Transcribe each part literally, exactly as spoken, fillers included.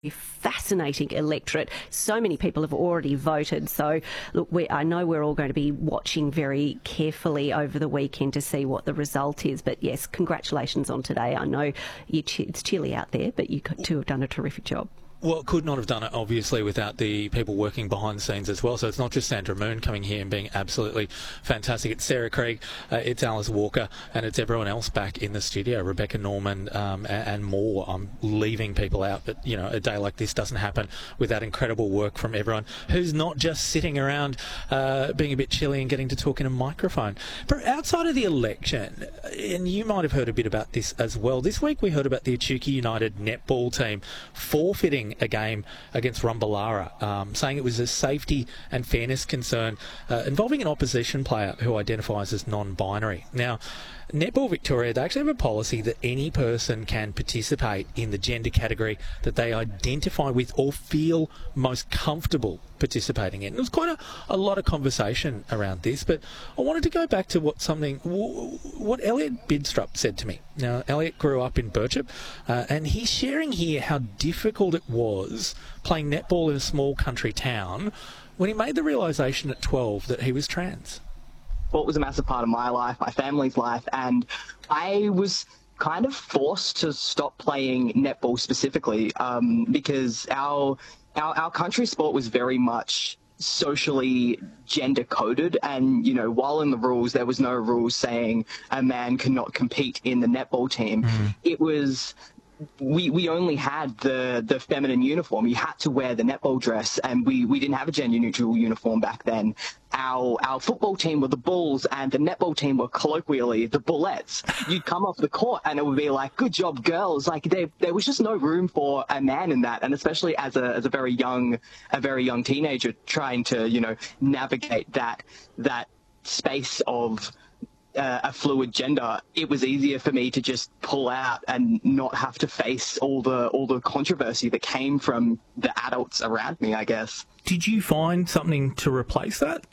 fascinating electorate. So many people have already voted. So, look, we, I know we're all going to be watching very carefully over the weekend to see what the result is. But yes, congratulations on today. I know you ch- it's chilly out there, but you two have done a terrific job. Well, could not have done it, obviously, without the people working behind the scenes as well. So it's not just Sandra Moon coming here and being absolutely fantastic. It's Sarah Craig, uh, it's Alice Walker, and it's everyone else back in the studio, Rebecca Norman um, and, and more. I'm leaving people out, but, you know, a day like this doesn't happen without incredible work from everyone who's not just sitting around uh, being a bit chilly and getting to talk in a microphone. But outside of the election, and you might have heard a bit about this as well, this week we heard about the Echuca United netball team forfeiting a game against Rumballara, um, saying it was a safety and fairness concern uh, involving an opposition player who identifies as non-binary. Now, Netball Victoria, they actually have a policy that any person can participate in the gender category that they identify with or feel most comfortable participating in. There was quite a, a lot of conversation around this, but I wanted to go back to what something, what Elliot Bidstrup said to me. Now, Elliot grew up in Birchip, uh, and he's sharing here how difficult it was playing netball in a small country town when he made the realisation at twelve that he was trans. Sport was a massive part of my life, my family's life, and I was kind of forced to stop playing netball specifically um, because our, our our country sport was very much socially gender coded, and you know, while in the rules there was no rules saying a man cannot compete in the netball team, mm. it was we we only had the the feminine uniform. You had to wear the netball dress, and we we didn't have a gender neutral uniform back then. Our our football team were the Bulls, and the netball team were colloquially the Bullettes. You'd come off the court and it would be like, good job, girls. Like there there was just no room for a man in that, and especially as a as a very young a very young teenager trying to, you know, navigate that that space of Uh, a fluid gender, it was easier for me to just pull out and not have to face all the all the controversy that came from the adults around me, I guess. Did you find something to replace that?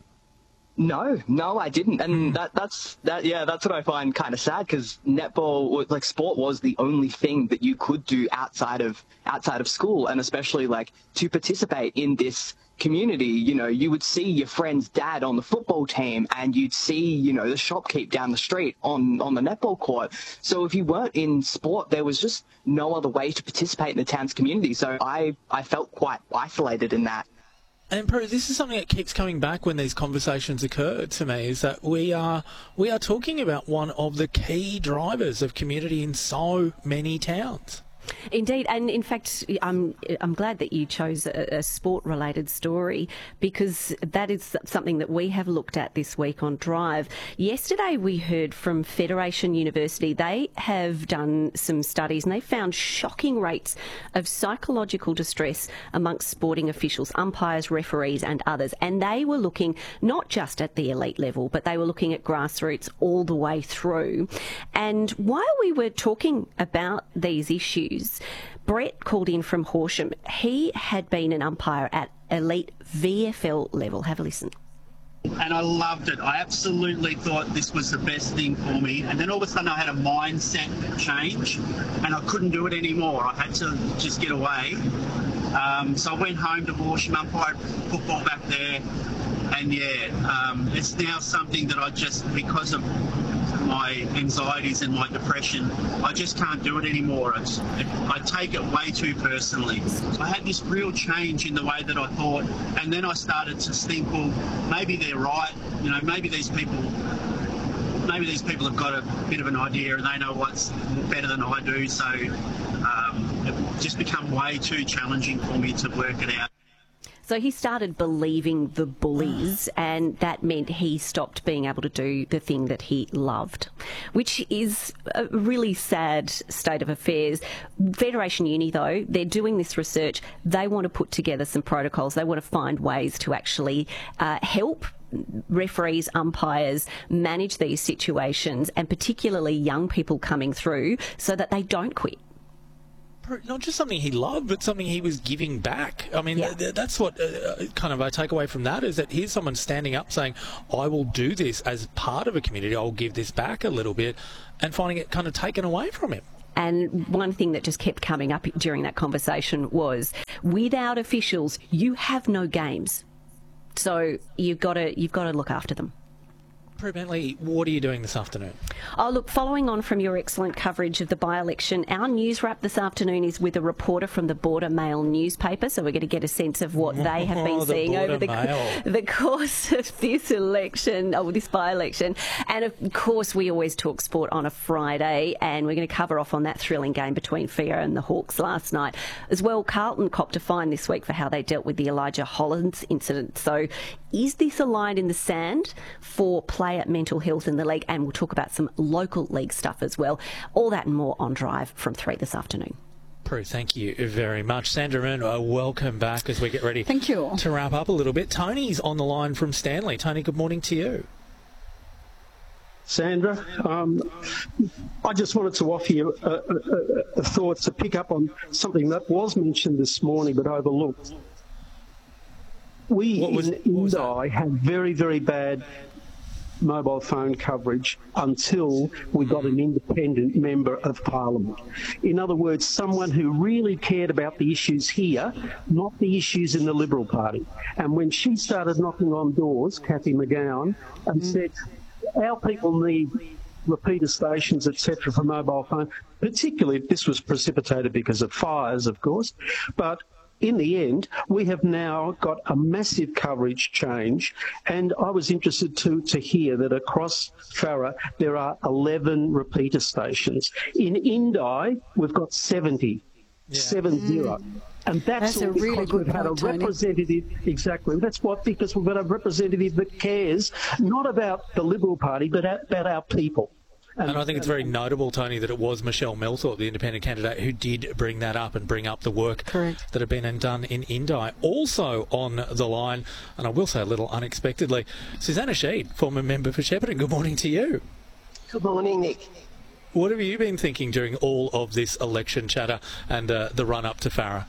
No, no, I didn't, and mm. that that's that. Yeah, that's what I find kind of sad, because netball, like sport, was the only thing that you could do outside of outside of school, and especially like to participate in this community. You know, you would see your friend's dad on the football team, and you'd see, you know, the shopkeep down the street on on the netball court. So if you weren't in sport, there was just no other way to participate in the town's community. So I I felt quite isolated in that. And Prue, this is something that keeps coming back when these conversations occur to me, is that we are we are talking about one of the key drivers of community in so many towns. Indeed, and in fact, I'm I'm glad that you chose a, a sport-related story, because that is something that we have looked at this week on Drive. Yesterday, we heard from Federation University. They have done some studies, and they found shocking rates of psychological distress amongst sporting officials, umpires, referees, and others. And they were looking not just at the elite level, but they were looking at grassroots all the way through. And while we were talking about these issues, Brett called in from Horsham. He had been an umpire at elite V F L level. Have a listen. And I loved it. I absolutely thought this was the best thing for me. And then all of a sudden I had a mindset change, and I couldn't do it anymore. I had to just get away. Um, so I went home to Horsham, umpired football back there. And yeah, um, it's now something that I just, because of my anxieties and my depression, I just can't do it anymore. It's, it, I take it way too personally. I had this real change in the way that I thought, and then I started to think, well, maybe they're right. You know, maybe these people, maybe these people have got a bit of an idea and they know what's better than I do. So um, it just become way too challenging for me to work it out. So he started believing the bullies, and that meant he stopped being able to do the thing that he loved, which is a really sad state of affairs. Federation Uni, though, they're doing this research. They want to put together some protocols. They want to find ways to actually uh, help referees, umpires manage these situations, and particularly young people coming through, so that they don't quit. Not just something he loved, but something he was giving back. I mean, yeah. th- that's what uh, kind of I take away from that, is that here's someone standing up saying, I will do this as part of a community, I'll give this back a little bit, and finding it kind of taken away from him. And one thing that just kept coming up during that conversation was, without officials, you have no games. So you've got to you've got to look after them. Prue Bentley, what are you doing this afternoon? Oh, look, following on from your excellent coverage of the by-election, our news wrap this afternoon is with a reporter from the Border Mail newspaper, so we're going to get a sense of what they have been Oh, the seeing Border over the, Mail. the course of this election, or this by-election. And, of course, we always talk sport on a Friday, and we're going to cover off on that thrilling game between Freo and the Hawks last night. As well, Carlton copped a fine this week for how they dealt with the Elijah Hollands incident. So is this a line in the sand for player mental health in the league? And we'll talk about some local league stuff as well. All that and more on Drive from three this afternoon. Prue, thank you very much. Sandra Moon, uh, welcome back as we get ready Thank you. to wrap up a little bit. Tony's on the line from Stanley. Tony, good morning to you. Sandra, um, I just wanted to offer you a, a, a thought to pick up on something that was mentioned this morning but overlooked. We What was- in what was that? Indi had very, very bad mobile phone coverage until we got an independent member of parliament. In other words, someone who really cared about the issues here, not the issues in the Liberal Party. And when she started knocking on doors, Cathy McGowan, and said, our people need repeater stations, et cetera, for mobile phone, particularly if this was precipitated because of fires, of course, but in the end, we have now got a massive coverage change, and I was interested to, to hear that across Farah there are eleven repeater stations. In Indi, we've got seventy, Yeah. seven zero. And that's, That's a all really because good we've had a point, Tony. representative, exactly. That's what, because we've got a representative that cares not about the Liberal Party, but about our people. And I think it's very notable, Tony, that it was Michelle Milthorpe, the independent candidate, who did bring that up and bring up the work Correct. that had been done in Indi. Also on the line, and I will say a little unexpectedly, Susanna Sheed, former member for Shepparton. Good morning to you. Good morning, Nick. What have you been thinking during all of this election chatter and uh, the run-up to Farah?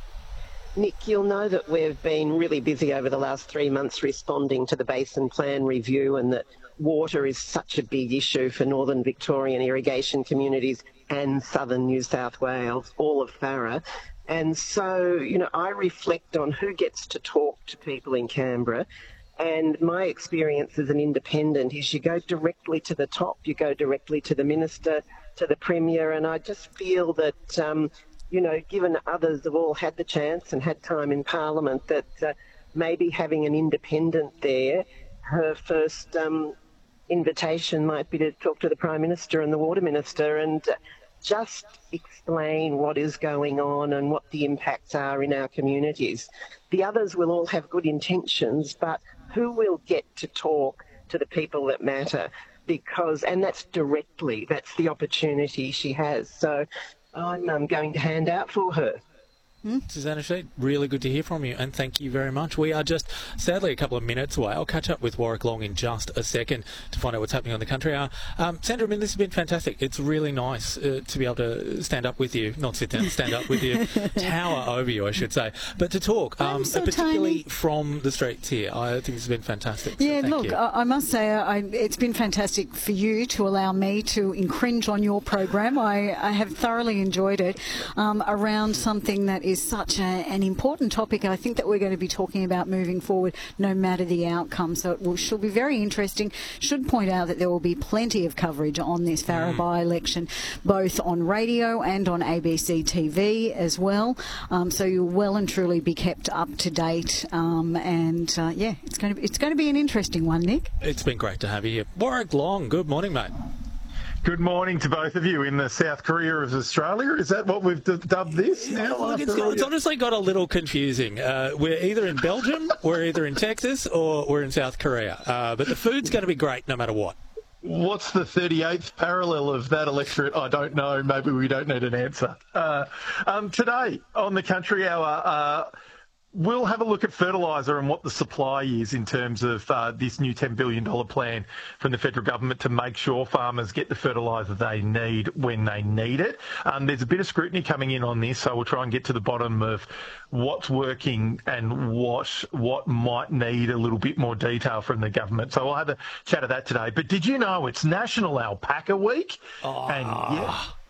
Nick, you'll know that we've been really busy over the last three months responding to the Basin Plan review, and that water is such a big issue for northern Victorian irrigation communities and southern New South Wales, all of Farah. And so, you know, I reflect on who gets to talk to people in Canberra. And my experience as an independent is you go directly to the top, you go directly to the minister, to the premier, and I just feel that, um, you know, given others have all had the chance and had time in Parliament, that uh, maybe having an independent there, her first um, invitation might be to talk to the Prime Minister and the Water Minister and uh, just explain what is going on and what the impacts are in our communities. The others will all have good intentions, but who will get to talk to the people that matter? Because, and that's directly, that's the opportunity she has. So I'm um, going to hand out for her. Susanna Sheed, really good to hear from you, and thank you very much. We are just, sadly, a couple of minutes away. I'll catch up with Warwick Long in just a second to find out what's happening on the country hour. Um, Sandra, I mean, this has been fantastic. It's really nice uh, to be able to stand up with you, not sit down, stand up with you, tower over you, I should say, but to talk, um, I'm so particularly tiny. from the streets here. I think this has been fantastic. So Yeah, thank look, you. I, I must say I, it's been fantastic for you to allow me to encringe on your program. I, I have thoroughly enjoyed it um, around something that is such a, an important topic. I think that we're going to be talking about moving forward no matter the outcome. So it will, should be very interesting. Should point out that there will be plenty of coverage on this Farah by-election, both on radio and on A B C T V as well. Um, so you'll well and truly be kept up to date. Um, and uh, yeah, it's going to be, it's going to be an interesting one, Nick. It's been great to have you here. Warwick Long, good morning, mate. Good morning to both of you in the South Korea of Australia. Is that what we've d- dubbed this now? Look, it's, after all it's your- honestly got a little confusing. Uh, we're either in Belgium, we're either in Texas, or we're in South Korea. Uh, but the food's going to be great no matter what. What's the thirty-eighth parallel of that electorate? I don't know. Maybe we don't need an answer. Uh, um, today on the Country Hour, uh, we'll have a look at fertiliser and what the supply is in terms of uh, this new ten billion dollars plan from the federal government to make sure farmers get the fertiliser they need when they need it. Um, there's a bit of scrutiny coming in on this, so we'll try and get to the bottom of what's working and what what might need a little bit more detail from the government. So we'll have a chat of that today. But did you know it's National Alpaca Week? Oh. And yeah.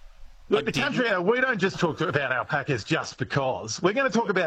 Look, the country hour, we don't just talk about alpacas just because. We're going to talk about